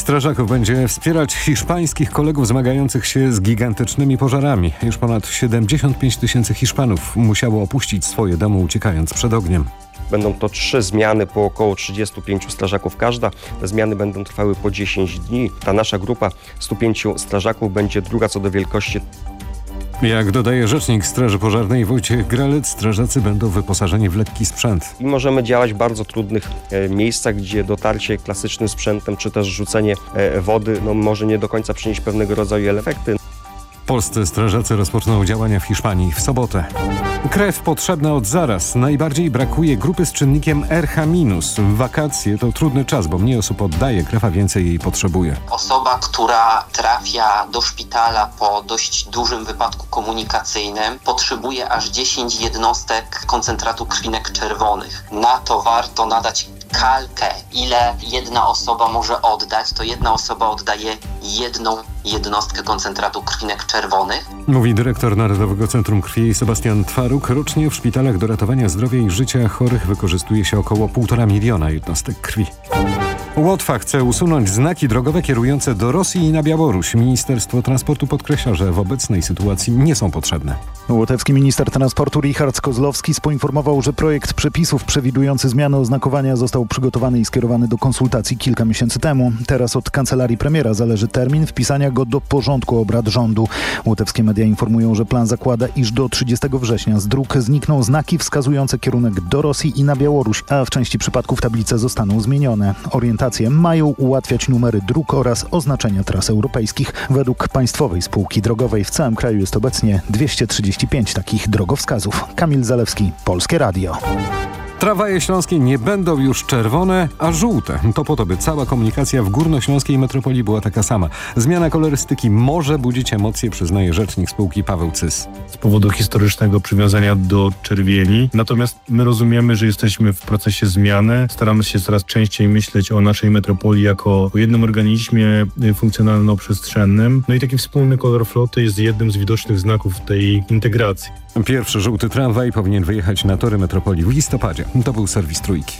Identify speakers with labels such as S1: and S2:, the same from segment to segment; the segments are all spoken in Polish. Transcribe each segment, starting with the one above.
S1: strażaków będzie wspierać hiszpańskich kolegów zmagających się z gigantycznymi pożarami. Już ponad 75 000 Hiszpanów musiało opuścić swoje domy, uciekając przed ogniem.
S2: Będą to 3 zmiany po około 35 strażaków każda. Te zmiany będą trwały po 10 dni. Ta nasza grupa 105 strażaków będzie druga co do wielkości.
S1: Jak dodaje rzecznik Straży Pożarnej Wojciech Gralec, strażacy będą wyposażeni w lekki sprzęt.
S2: I możemy działać w bardzo trudnych miejscach, gdzie dotarcie klasycznym sprzętem, czy też rzucenie wody może nie do końca przynieść pewnego rodzaju efekty.
S1: Polscy strażacy rozpoczną działania w Hiszpanii w sobotę. Krew potrzebna od zaraz. Najbardziej brakuje grupy z czynnikiem RH-. W wakacje to trudny czas, bo mniej osób oddaje krew, a więcej jej potrzebuje.
S3: Osoba, która trafia do szpitala po dość dużym wypadku komunikacyjnym, potrzebuje aż 10 jednostek koncentratu krwinek czerwonych. Na to warto nadać kalkę, ile jedna osoba może oddać, to jedna osoba oddaje 1 jednostkę koncentratu krwinek czerwonych.
S1: Mówi dyrektor Narodowego Centrum Krwi Sebastian Twaruk. Rocznie w szpitalach do ratowania zdrowia i życia chorych wykorzystuje się około 1,5 miliona jednostek krwi. Łotwa chce usunąć znaki drogowe kierujące do Rosji i na Białoruś. Ministerstwo Transportu podkreśla, że w obecnej sytuacji nie są potrzebne.
S4: Łotewski minister transportu Richard Kozłowski poinformował, że projekt przepisów przewidujący zmianę oznakowania został przygotowany i skierowany do konsultacji kilka miesięcy temu. Teraz od kancelarii premiera zależy termin wpisania go do porządku obrad rządu. Łotewskie media informują, że plan zakłada, iż do 30 września z dróg znikną znaki wskazujące kierunek do Rosji i na Białoruś, a w części przypadków tablice zostaną zmienione. Orientacje mają ułatwiać numery dróg oraz oznaczenia tras europejskich. Według Państwowej Spółki Drogowej w całym kraju jest obecnie 235 takich drogowskazów. Kamil Zalewski, Polskie Radio.
S1: Tramwaje śląskie nie będą już czerwone, a żółte. To po to, by cała komunikacja w górnośląskiej metropolii była taka sama. Zmiana kolorystyki może budzić emocje, przyznaje rzecznik spółki Paweł Cys.
S5: Z powodu historycznego przywiązania do czerwieni. Natomiast my rozumiemy, że jesteśmy w procesie zmiany. Staramy się coraz częściej myśleć o naszej metropolii jako o jednym organizmie funkcjonalno-przestrzennym. No i taki wspólny kolor floty jest jednym z widocznych znaków tej integracji.
S1: Pierwszy żółty tramwaj powinien wyjechać na tory metropolii w listopadzie. To był serwis Trójki.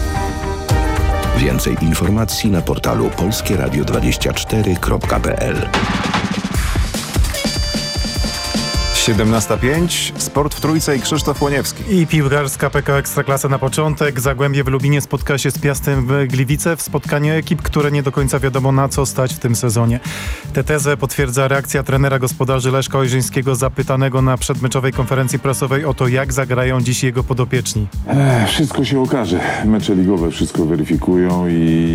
S6: Więcej informacji na portalu polskieradio24.pl.
S7: 17:05. Sport w Trójce i Krzysztof Łoniewski.
S8: I piłkarska PK Ekstraklasa na początek. Zagłębie w Lubinie spotka się z Piastem w Gliwice w spotkaniu ekip, które nie do końca wiadomo na co stać w tym sezonie. Tę tezę potwierdza reakcja trenera gospodarzy Leszka Ojrzyńskiego zapytanego na przedmeczowej konferencji prasowej o to, jak zagrają dziś jego podopieczni.
S9: Wszystko się okaże. Mecze ligowe wszystko weryfikują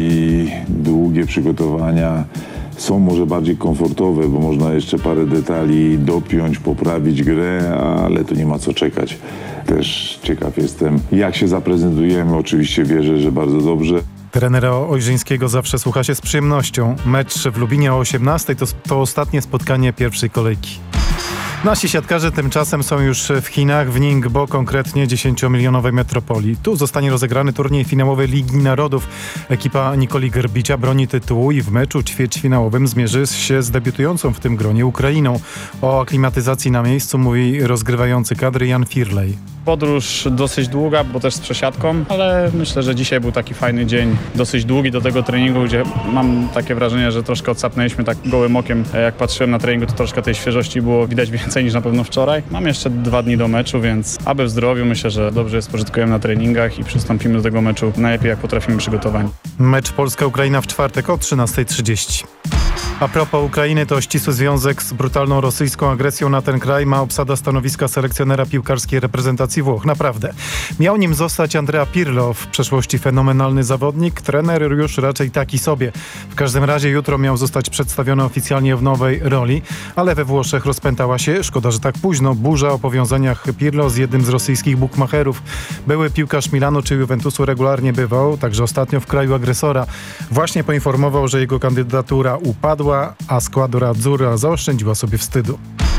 S9: i długie przygotowania są może bardziej komfortowe, bo można jeszcze parę detali dopiąć, poprawić grę, ale tu nie ma co czekać. Też ciekaw jestem, jak się zaprezentujemy. Oczywiście wierzę, że bardzo dobrze.
S8: Trenera Ojrzyńskiego zawsze słucha się z przyjemnością. Mecz w Lubinie o 18:00 to ostatnie spotkanie pierwszej kolejki. Nasi siatkarze tymczasem są już w Chinach, w Ningbo, konkretnie 10-milionowej metropolii. Tu zostanie rozegrany turniej finałowy Ligi Narodów. Ekipa Nikoli Gerbicia broni tytułu i w meczu ćwierćfinałowym zmierzy się z debiutującą w tym gronie Ukrainą. O aklimatyzacji na miejscu mówi rozgrywający kadry Jan Firlej.
S10: Podróż dosyć długa, bo też z przesiadką, ale myślę, że dzisiaj był taki fajny dzień, dosyć długi do tego treningu, gdzie mam takie wrażenie, że troszkę odsapnęliśmy tak gołym okiem. Jak patrzyłem na treningu, to troszkę tej świeżości było widać więcej niż na pewno wczoraj. Mam jeszcze 2 dni do meczu, więc aby w zdrowiu, myślę, że dobrze je spożytkujemy na treningach i przystąpimy do tego meczu najlepiej jak potrafimy przygotowani.
S8: Mecz Polska-Ukraina w czwartek o 13:30. A propos Ukrainy, to ścisły związek z brutalną rosyjską agresją na ten kraj ma obsada stanowiska selekcjonera piłkarskiej reprezentacji Włoch. Naprawdę. Miał nim zostać Andrea Pirlo, w przeszłości fenomenalny zawodnik, trener już raczej taki sobie. W każdym razie jutro miał zostać przedstawiony oficjalnie w nowej roli, ale we Włoszech rozpętała się, szkoda, że tak późno, burza o powiązaniach Pirlo z jednym z rosyjskich bukmacherów. Były piłkarz Milanu czy Juventusu regularnie bywał, także ostatnio w kraju agresora. Właśnie poinformował, że jego kandydatura upadła, a Squadra Azzurra zaoszczędziła sobie wstydu.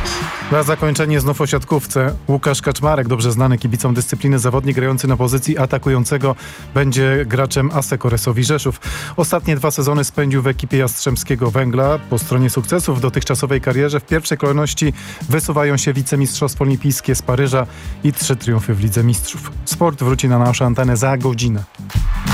S8: Na zakończenie znów o siatkówce. Łukasz Kaczmarek, dobrze znany kibicom dyscypliny zawodnik grający na pozycji atakującego, będzie graczem ASEK Oresowi Rzeszów. Ostatnie 2 sezony spędził w ekipie Jastrzębskiego Węgla. Po stronie sukcesów w dotychczasowej karierze w pierwszej kolejności wysuwają się wicemistrzostwo olimpijskie z Paryża i 3 triumfy w Lidze Mistrzów. Sport wróci na naszą antenę za godzinę.